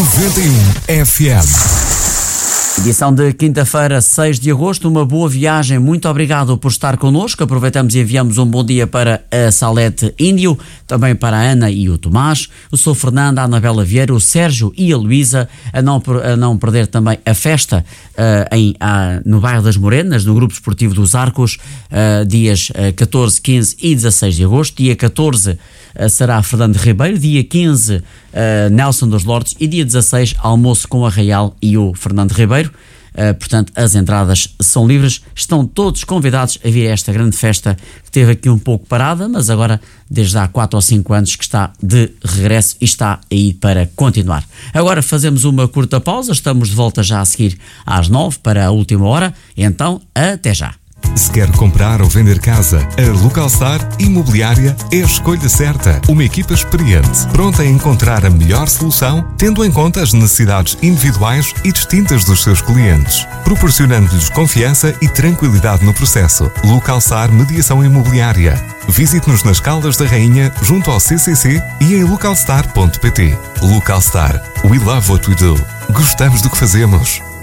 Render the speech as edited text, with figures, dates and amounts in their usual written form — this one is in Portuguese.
91 FM. Edição de quinta-feira, 6 de agosto, uma boa viagem, muito obrigado por estar connosco. Aproveitamos e enviamos um bom dia para a Salete Índio, também para a Ana e o Tomás, o Sr. Fernando, a Anabela Vieira, o Sérgio e a Luísa, a não perder também a festa no bairro das Morenas, no Grupo Esportivo dos Arcos, dias 14, 15 e 16 de agosto. Dia 14 será Fernando Ribeiro, dia 15 Nelson dos Lordes e dia 16 almoço com a Real e o Fernando Ribeiro. Portanto, as entradas são livres, estão todos convidados a vir a esta grande festa que teve aqui um pouco parada, mas agora desde há 4 ou 5 anos que está de regresso e está aí para continuar. Agora fazemos uma curta pausa, estamos de volta já a seguir às 9 para a última hora, então até já. Se quer comprar ou vender casa, a Localstar Imobiliária é a escolha certa. Uma equipa experiente, pronta a encontrar a melhor solução, tendo em conta as necessidades individuais e distintas dos seus clientes, proporcionando-lhes confiança e tranquilidade no processo. Localstar Mediação Imobiliária. Visite-nos nas Caldas da Rainha, junto ao CCC e em localstar.pt. Localstar. We love what we do. Gostamos do que fazemos.